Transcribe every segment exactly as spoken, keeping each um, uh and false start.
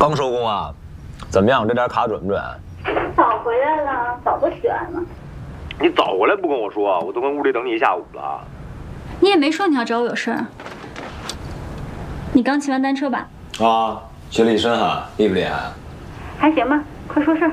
刚收工啊？怎么样？这点卡准不准？ 早回来了，早都洗完了。 你早回来不跟我说，我都跟屋里等你一下午了。 你也没说你要找我有事儿。你刚骑完单车吧？ 啊，学了一身哈，厉不厉害？ 还行吧，快说事儿。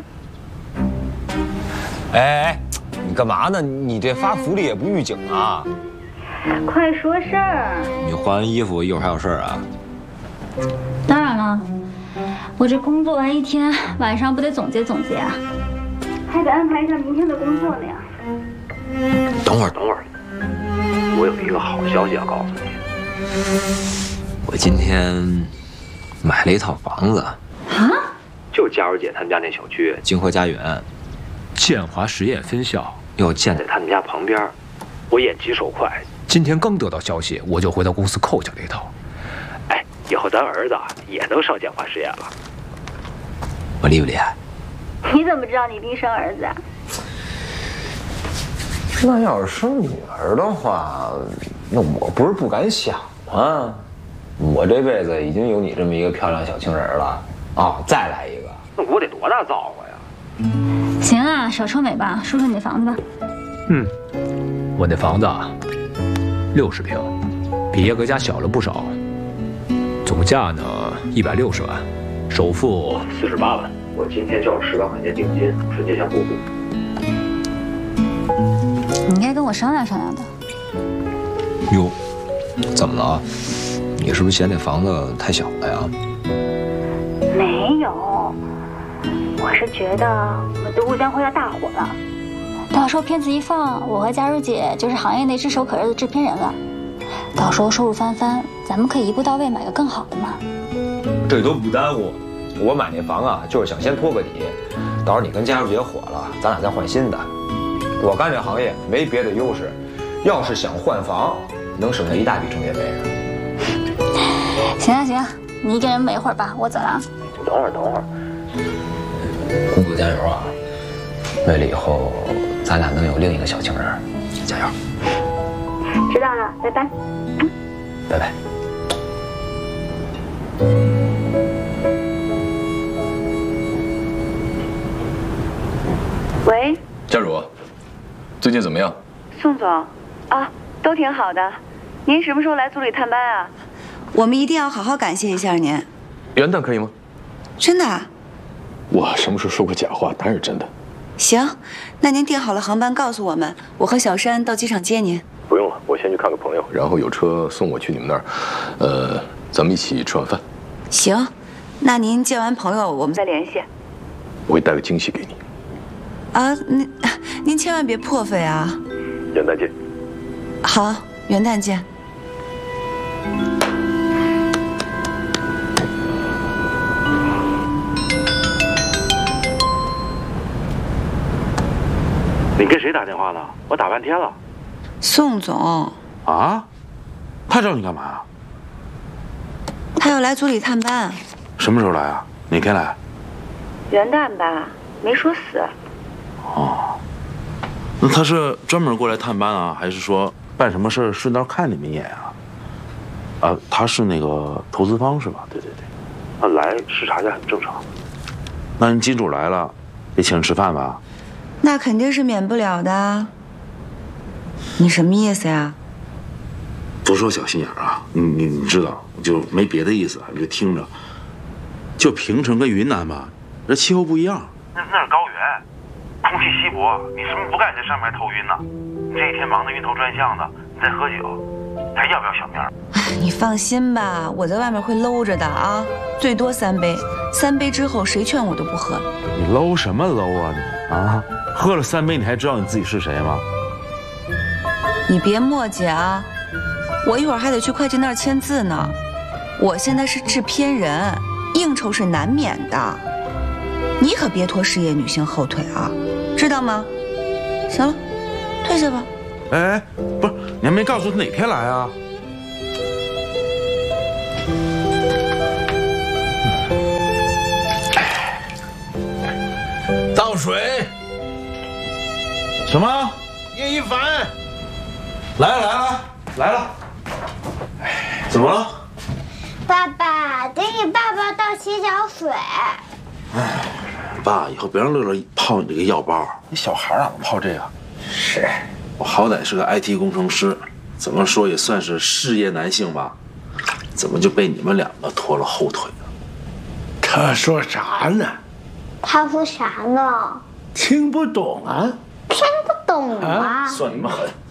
哎哎，你干嘛呢？你这发福利也不预警啊？ 快说事儿。 你换完衣服一会儿还有事儿啊？ 当然了，我这工作完一天，晚上不得总结总结啊，还得安排一下明天的工作呢呀。 等会儿，等会儿，我有一个好消息要告诉你。我今天买了一套房子。 啊？ 就佳茹姐他们家那小区，金河家园， 建华实业分校又建在他们家旁边。我眼疾手快， 今天刚得到消息，我就回到公司扣下这一套。 哎，以后咱儿子也能上建华实业了。我厉不厉害？ 你怎么知道你弟生儿子啊？ 那要是生女儿的话，那我不是不敢想吗？我这辈子已经有你这么一个漂亮小情人了啊，再来一个，那我得多大造化呀？ 行啊，少臭美吧，说说你的房子吧。 嗯，我那房子啊，六十平，比叶哥家小了不少，总价呢一百六十万，首付四十八万。 我今天就要十万块钱定金，纯洁相互补。 你应该跟我商量商量的。 哟，怎么了？你是不是嫌那房子太小了呀？ 没有，我是觉得我们的物将会要大火了。到时候片子一放，我和佳茹姐就是行业内炙手可热的制片人了。到时候收入翻番，咱们可以一步到位买个更好的嘛。 这都不耽误。我买那房啊，就是想先托个底，到时候你跟佳茹姐火了，咱俩再换新的。我干这行业没别的优势，要是想换房，能省下一大笔中介费啊。 行啊行啊，你一个人美一会儿吧，我走了。 等会儿等会儿，工作加油啊！为了以后咱俩能有另一个小情人，加油！ 知道了，拜拜。嗯， 拜拜。 喂， 佳茹，最近怎么样？ 宋总，啊，都挺好的。您什么时候来组里探班啊？ 我们一定要好好感谢一下您。 元旦可以吗？ 真的啊？ 我什么时候说过假话？当然是真的。 行，那您订好了航班告诉我们，我和小山到机场接您。 不用了，我先去看个朋友，然后有车送我去你们那儿，呃，咱们一起吃晚饭。 行，那您见完朋友我们再联系。 我会带个惊喜给你。 啊，您您千万别破费啊！ 元旦见。 好，元旦见。 你跟谁打电话了？我打半天了。 宋总。 啊？他找你干嘛？ 他要来组里探班。 什么时候来啊？哪天来？ 元旦吧，没说死。 哦，那他是专门过来探班啊，还是说办什么事儿顺道看你们一眼啊？啊，他是那个投资方是吧？对对对，他来视察一下很正常。那人金主来了，得请人吃饭吧？ 那肯定是免不了的。你什么意思呀？ 不说小心眼啊，你你你知道，就没别的意思，你就听着。就平城跟云南吧，这气候不一样。那那是高原，空气稀薄，你什么不干在上面还头晕呢？你这一天忙得晕头转向的，你再喝酒，还要不要小命？ 哎，你放心吧，我在外面会搂着的啊，最多三杯，三杯之后谁劝我都不喝了。 你搂什么搂啊你啊？喝了三杯你还知道你自己是谁吗？ 你别磨叽啊，我一会儿还得去会计那儿签字呢。我现在是制片人，应酬是难免的，你可别拖事业女性后腿啊，知道吗？行了，退下吧。 哎哎，不是，你还没告诉他哪天来啊？ 倒水。 什么？ 叶一凡， 来了来了来了。怎么了？ 爸爸，给你爸爸倒洗脚水。 哎，爸，以后别让乐乐泡你这个药包。你小孩哪能泡这个？ 是， 我好歹是个 I T 工程师，怎么说也算是事业男性吧？怎么就被你们两个拖了后腿了？ 他说啥呢？ 他说啥呢？ 听不懂啊。 听不懂啊。 算你们狠。